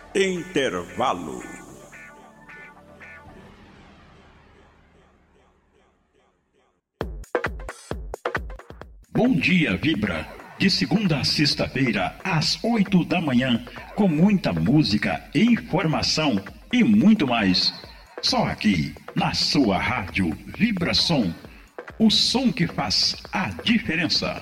Intervalo. Bom dia, Vibra. De segunda a sexta-feira, às 8 da manhã, com muita música, informação e muito mais. Só aqui, na sua rádio Vibração. O som que faz a diferença.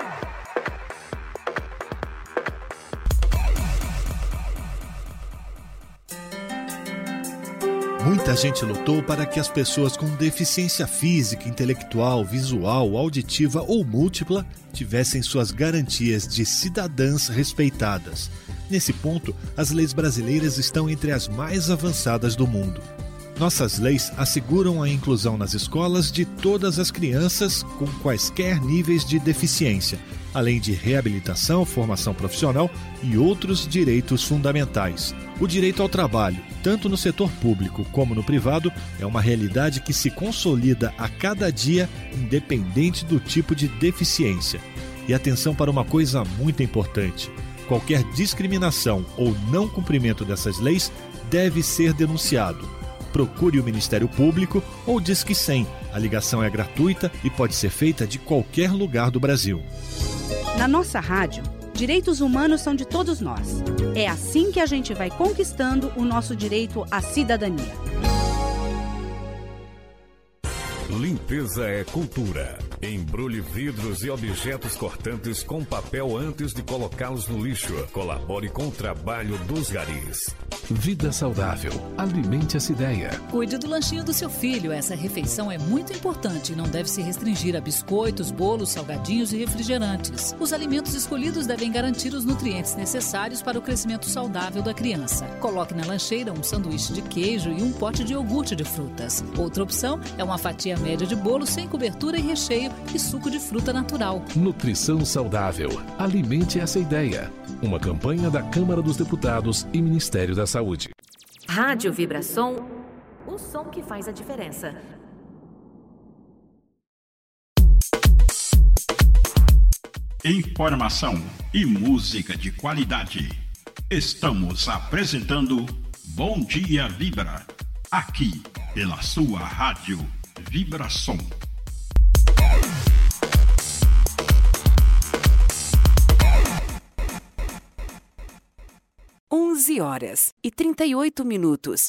Muita gente lutou para que as pessoas com deficiência física, intelectual, visual, auditiva ou múltipla tivessem suas garantias de cidadãs respeitadas. Nesse ponto, as leis brasileiras estão entre as mais avançadas do mundo. Nossas leis asseguram a inclusão nas escolas de todas as crianças com quaisquer níveis de deficiência, além de reabilitação, formação profissional e outros direitos fundamentais. O direito ao trabalho, tanto no setor público como no privado, é uma realidade que se consolida a cada dia, independente do tipo de deficiência. E atenção para uma coisa muito importante: qualquer discriminação ou não cumprimento dessas leis deve ser denunciado. Procure o Ministério Público ou Disque 100. A ligação é gratuita e pode ser feita de qualquer lugar do Brasil. Na nossa rádio, direitos humanos são de todos nós. É assim que a gente vai conquistando o nosso direito à cidadania. Limpeza é cultura. Embrulhe vidros e objetos cortantes com papel antes de colocá-los no lixo. Colabore com o trabalho dos garis. Vida saudável. Alimente essa ideia. Cuide do lanchinho do seu filho. Essa refeição é muito importante e não deve se restringir a biscoitos, bolos, salgadinhos e refrigerantes. Os alimentos escolhidos devem garantir os nutrientes necessários para o crescimento saudável da criança. Coloque na lancheira um sanduíche de queijo e um pote de iogurte de frutas. Outra opção é uma fatia média de bolo sem cobertura e recheio e suco de fruta natural. Nutrição saudável. Alimente essa ideia. Uma campanha da Câmara dos Deputados e Ministério da Saúde. Rádio Vibração, o som que faz a diferença. Informação e música de qualidade. Estamos apresentando Bom Dia Vibra, aqui pela sua rádio Vibração. 11h38.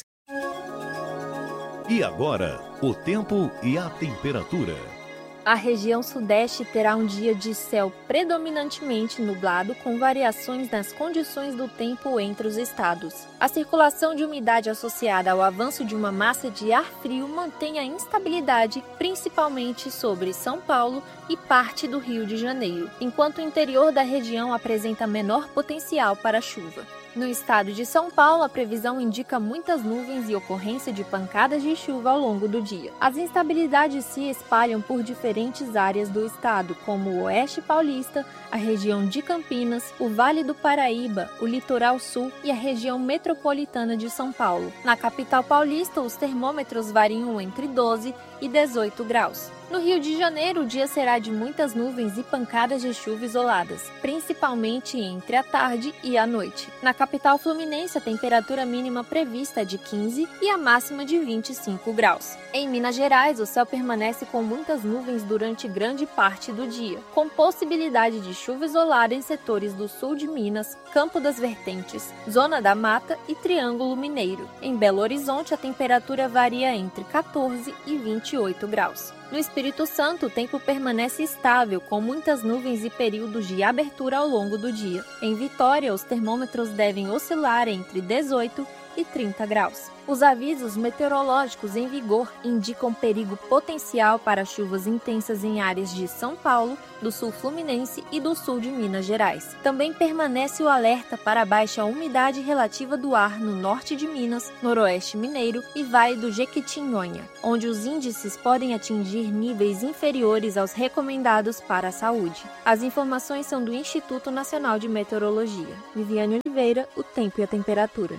E agora, o tempo e a temperatura. A região sudeste terá um dia de céu predominantemente nublado, com variações nas condições do tempo entre os estados. A circulação de umidade associada ao avanço de uma massa de ar frio mantém a instabilidade, principalmente sobre São Paulo e parte do Rio de Janeiro, enquanto o interior da região apresenta menor potencial para chuva. No estado de São Paulo, a previsão indica muitas nuvens e ocorrência de pancadas de chuva ao longo do dia. As instabilidades se espalham por diferentes áreas do estado, como o Oeste Paulista, a região de Campinas, o Vale do Paraíba, o Litoral Sul e a região metropolitana de São Paulo. Na capital paulista, os termômetros variam entre 12 e 18 graus. No Rio de Janeiro, o dia será de muitas nuvens e pancadas de chuva isoladas, principalmente entre a tarde e a noite. Na capital fluminense, a temperatura mínima prevista é de 15 e a máxima de 25 graus. Em Minas Gerais, o céu permanece com muitas nuvens durante grande parte do dia, com possibilidade de chuva isolada em setores do sul de Minas, Campo das Vertentes, Zona da Mata e Triângulo Mineiro. Em Belo Horizonte, a temperatura varia entre 14 e 28 graus. No Espírito Santo, o tempo permanece estável, com muitas nuvens e períodos de abertura ao longo do dia. Em Vitória, os termômetros devem oscilar entre 18 e 30 graus. Os avisos meteorológicos em vigor indicam perigo potencial para chuvas intensas em áreas de São Paulo, do sul fluminense e do sul de Minas Gerais. Também permanece o alerta para a baixa umidade relativa do ar no norte de Minas, noroeste mineiro e Vale do Jequitinhonha, onde os índices podem atingir níveis inferiores aos recomendados para a saúde. As informações são do Instituto Nacional de Meteorologia. Viviane Oliveira, o tempo e a temperatura.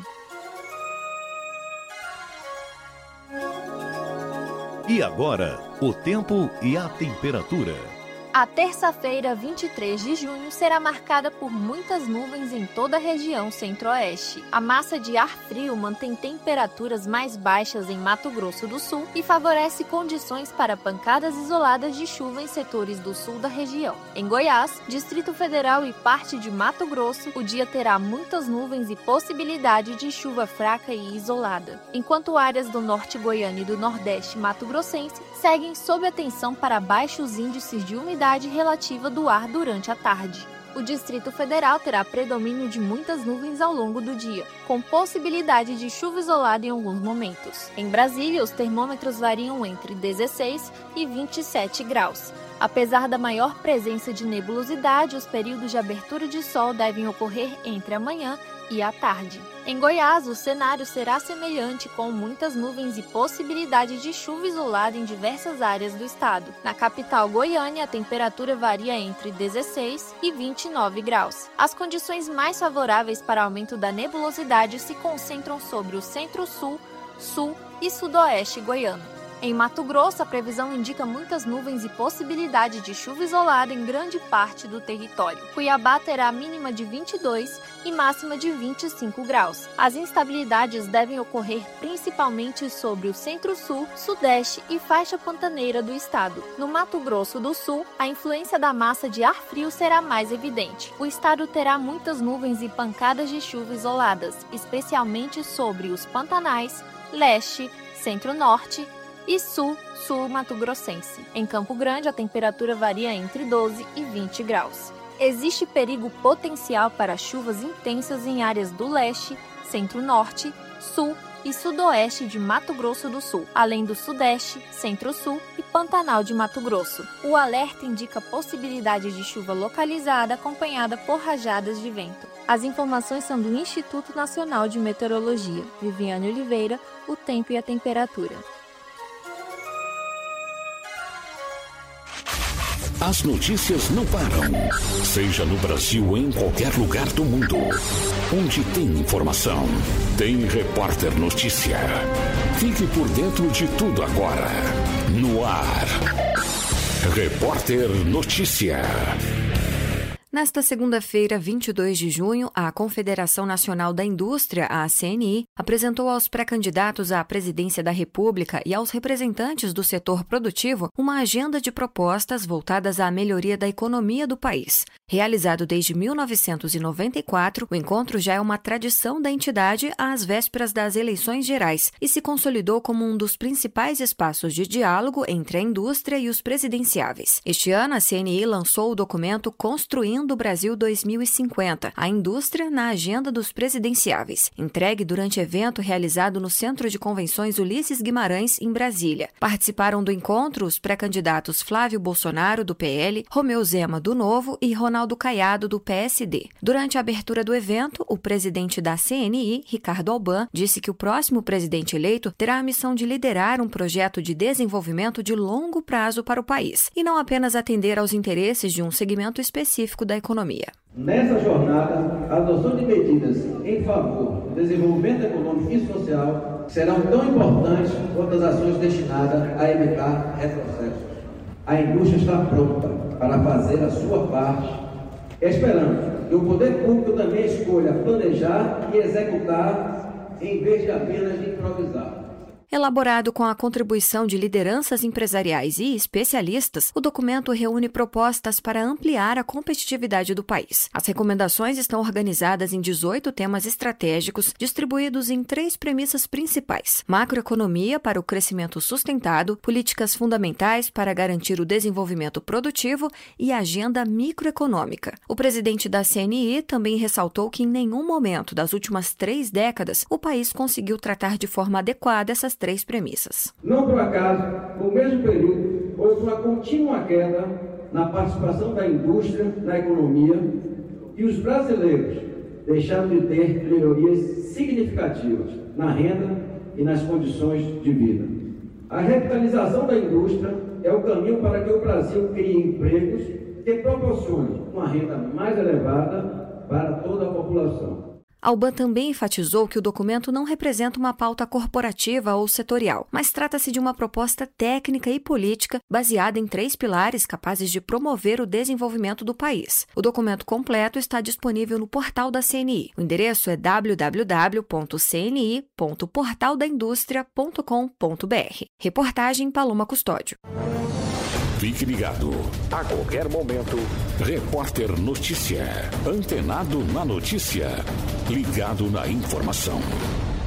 E agora, o tempo e a temperatura. A terça-feira, 23 de junho, será marcada por muitas nuvens em toda a região centro-oeste. A massa de ar frio mantém temperaturas mais baixas em Mato Grosso do Sul e favorece condições para pancadas isoladas de chuva em setores do sul da região. Em Goiás, Distrito Federal e parte de Mato Grosso, o dia terá muitas nuvens e possibilidade de chuva fraca e isolada, enquanto áreas do norte goiano e do nordeste mato-grossense seguem sob atenção para baixos índices de umidade relativa do ar durante a tarde. O Distrito Federal terá predomínio de muitas nuvens ao longo do dia, com possibilidade de chuva isolada em alguns momentos. Em Brasília, os termômetros variam entre 16 e 27 graus. Apesar da maior presença de nebulosidade, os períodos de abertura de sol devem ocorrer entre a manhã e a tarde. Em Goiás, o cenário será semelhante, com muitas nuvens e possibilidade de chuva isolada em diversas áreas do estado. Na capital Goiânia, a temperatura varia entre 16 e 29 graus. As condições mais favoráveis para aumento da nebulosidade se concentram sobre o centro-sul, sul e sudoeste goiano. Em Mato Grosso, a previsão indica muitas nuvens e possibilidade de chuva isolada em grande parte do território. Cuiabá terá mínima de 22 e máxima de 25 graus. As instabilidades devem ocorrer principalmente sobre o centro-sul, sudeste e faixa pantaneira do estado. No Mato Grosso do Sul, a influência da massa de ar frio será mais evidente. O estado terá muitas nuvens e pancadas de chuva isoladas, especialmente sobre os Pantanais, leste, centro-norte e sul mato-grossense. Em Campo Grande, a temperatura varia entre 12 e 20 graus. Existe perigo potencial para chuvas intensas em áreas do leste, centro-norte, sul e sudoeste de Mato Grosso do Sul, além do sudeste, centro-sul e Pantanal de Mato Grosso. O alerta indica possibilidade de chuva localizada acompanhada por rajadas de vento. As informações são do Instituto Nacional de Meteorologia. Viviane Oliveira, o tempo e a temperatura. As notícias não param. Seja no Brasil ou em qualquer lugar do mundo. Onde tem informação, tem Repórter Notícia. Fique por dentro de tudo agora. No ar. Repórter Notícia. Nesta segunda-feira, 22 de junho, a Confederação Nacional da Indústria, a CNI, apresentou aos pré-candidatos à presidência da República e aos representantes do setor produtivo uma agenda de propostas voltadas à melhoria da economia do país. Realizado desde 1994, o encontro já é uma tradição da entidade às vésperas das eleições gerais e se consolidou como um dos principais espaços de diálogo entre a indústria e os presidenciáveis. Este ano, a CNI lançou o documento Construindo o Brasil 2050, a indústria na agenda dos presidenciáveis, entregue durante evento realizado no Centro de Convenções Ulisses Guimarães, em Brasília. Participaram do encontro os pré-candidatos Flávio Bolsonaro, do PL, Romeu Zema, do Novo e Ronaldo Caiado, do PSD. Durante a abertura do evento, o presidente da CNI, Ricardo Alban, disse que o próximo presidente eleito terá a missão de liderar um projeto de desenvolvimento de longo prazo para o país, e não apenas atender aos interesses de um segmento específico da economia. Nessa jornada, a adoção de medidas em favor do desenvolvimento econômico e social serão tão importantes quanto as ações destinadas a evitar retrocessos. A indústria está pronta para fazer a sua parte, esperando que o poder público também escolha planejar e executar em vez de apenas de improvisar. Elaborado com a contribuição de lideranças empresariais e especialistas, o documento reúne propostas para ampliar a competitividade do país. As recomendações estão organizadas em 18 temas estratégicos, distribuídos em 3 premissas principais: macroeconomia para o crescimento sustentado, políticas fundamentais para garantir o desenvolvimento produtivo e agenda microeconômica. O presidente da CNI também ressaltou que em nenhum momento das últimas 3 décadas o país conseguiu tratar de forma adequada essas 3 premissas. Não por acaso, no mesmo período, houve uma contínua queda na participação da indústria na economia e os brasileiros deixaram de ter melhorias significativas na renda e nas condições de vida. A revitalização da indústria é o caminho para que o Brasil crie empregos que proporcionem uma renda mais elevada para toda a população. A UBAN também enfatizou que o documento não representa uma pauta corporativa ou setorial, mas trata-se de uma proposta técnica e política baseada em 3 pilares capazes de promover o desenvolvimento do país. O documento completo está disponível no portal da CNI. O endereço é www.cni.portaldaindustria.com.br. Reportagem Paloma Custódio. Fique ligado. A qualquer momento, Repórter Notícia. Antenado na notícia. Ligado na informação.